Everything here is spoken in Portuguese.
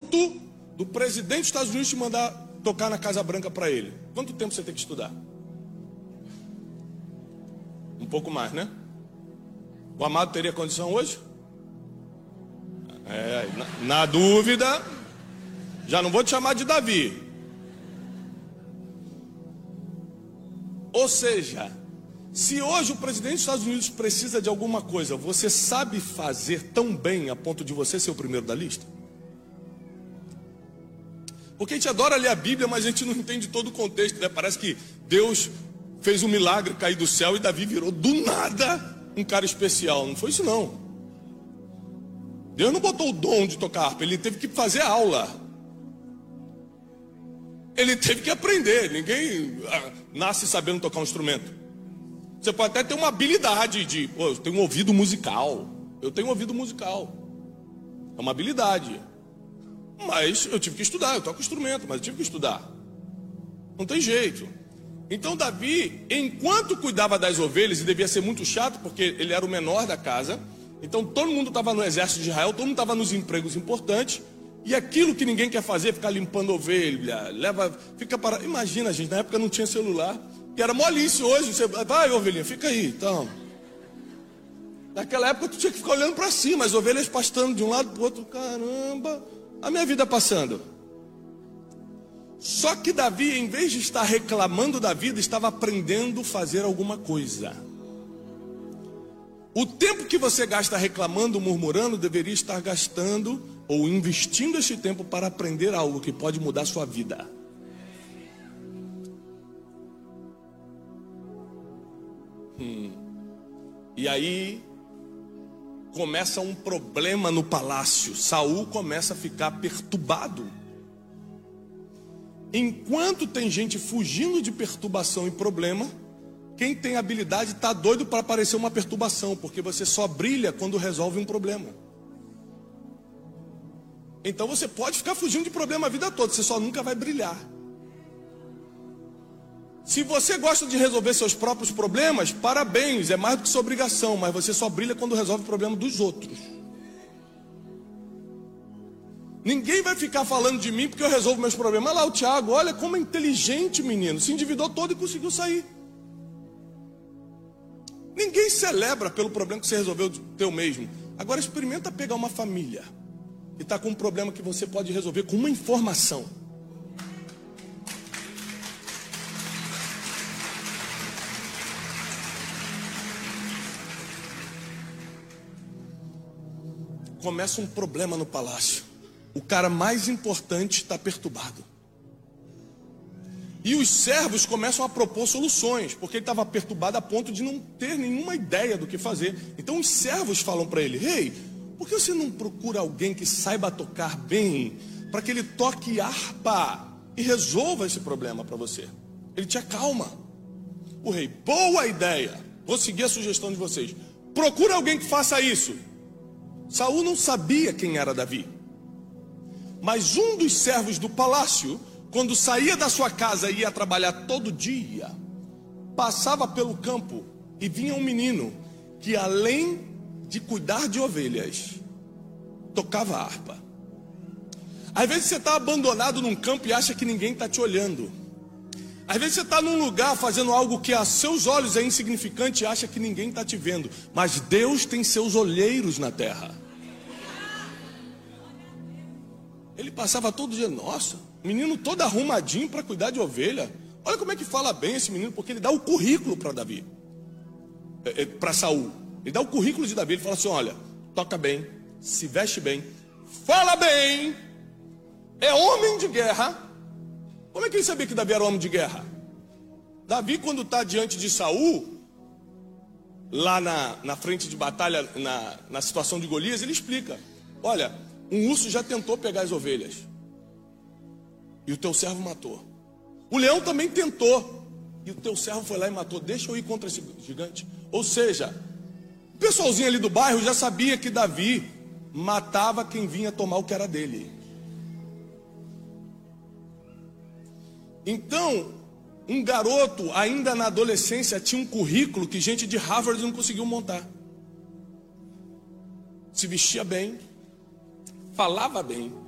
ponto do presidente dos Estados Unidos te mandar tocar na Casa Branca para ele. Quanto tempo você tem que estudar? Um pouco mais, né? O amado teria condição hoje? Na dúvida, já não vou te chamar de Davi. Ou seja, se hoje o presidente dos Estados Unidos precisa de alguma coisa, você sabe fazer tão bem a ponto de você ser o primeiro da lista? Porque a gente adora ler a Bíblia, mas a gente não entende todo o contexto, né? Parece que Deus fez um milagre cair do céu e Davi virou do nada um cara especial. Não foi isso não. Deus não botou o dom de tocar harpa, ele teve que fazer aula. Ele teve que aprender. Ninguém nasce sabendo tocar um instrumento. Você pode até ter uma habilidade de, eu tenho um ouvido musical. Eu tenho um ouvido musical. É uma habilidade. Mas eu tive que estudar, eu toco instrumento, mas eu tive que estudar. Não tem jeito. Então Davi, enquanto cuidava das ovelhas, e devia ser muito chato, porque ele era o menor da casa, então todo mundo estava no exército de Israel, todo mundo estava nos empregos importantes, e aquilo que ninguém quer fazer, ficar limpando ovelha, fica para. Imagina, gente, na época não tinha celular, que era molice hoje, você vai, ovelhinha, fica aí, então. Naquela época tu tinha que ficar olhando para cima, as ovelhas pastando de um lado para o outro, caramba, a minha vida passando. Só que Davi, em vez de estar reclamando da vida, estava aprendendo a fazer alguma coisa. O tempo que você gasta reclamando, murmurando, deveria estar gastando ou investindo esse tempo para aprender algo que pode mudar sua vida. E aí começa um problema no palácio. Saul começa a ficar perturbado. Enquanto tem gente fugindo de perturbação e problema, quem tem habilidade está doido para aparecer uma perturbação, porque você só brilha quando resolve um problema. Então você pode ficar fugindo de problema a vida toda, você só nunca vai brilhar. Se você gosta de resolver seus próprios problemas, parabéns, é mais do que sua obrigação, mas você só brilha quando resolve o problema dos outros. Ninguém vai ficar falando de mim porque eu resolvo meus problemas. Olha lá o Tiago, olha como é inteligente, menino. Se endividou todo e conseguiu sair. Ninguém celebra pelo problema que você resolveu teu mesmo. Agora experimenta pegar uma família que está com um problema que você pode resolver com uma informação. Começa um problema no palácio. O cara mais importante está perturbado. E os servos começam a propor soluções, porque ele estava perturbado a ponto de não ter nenhuma ideia do que fazer. Então os servos falam para ele: Rei, por que você não procura alguém que saiba tocar bem, para que ele toque harpa e resolva esse problema para você? Ele te acalma. O rei: boa ideia, vou seguir a sugestão de vocês. Procura alguém que faça isso. Saul não sabia quem era Davi. Mas um dos servos do palácio, quando saía da sua casa e ia trabalhar todo dia, passava pelo campo e vinha um menino que, além de cuidar de ovelhas, tocava harpa. Às vezes você está abandonado num campo e acha que ninguém está te olhando. Às vezes você está num lugar fazendo algo que a seus olhos é insignificante e acha que ninguém está te vendo. Mas Deus tem seus olheiros na terra. Ele passava todo dia, nossa, menino todo arrumadinho para cuidar de ovelha. Olha como é que fala bem esse menino, porque ele dá o currículo para Davi, para Saul. Ele dá o currículo de Davi, ele fala assim: olha, toca bem, se veste bem, fala bem, é homem de guerra. Como é que ele sabia que Davi era homem de guerra? Davi, quando está diante de Saul, lá na frente de batalha, na situação de Golias, ele explica: olha, um urso já tentou pegar as ovelhas e o teu servo matou. O leão também tentou e o teu servo foi lá e matou. Deixa eu ir contra esse gigante. Ou seja, o pessoalzinho ali do bairro já sabia que Davi matava quem vinha tomar o que era dele. Então, um garoto ainda na adolescência tinha um currículo que gente de Harvard não conseguiu montar. Se vestia bem, falava bem,